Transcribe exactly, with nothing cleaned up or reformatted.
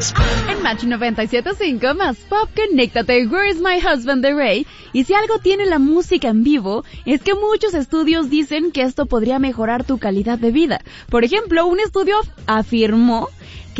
En Match noventa y siete punto cinco más pop, conéctate Where is my husband de Ray. Y si algo tiene la música en vivo, es que muchos estudios dicen que esto podría mejorar tu calidad de vida. Por ejemplo, un estudio afirmó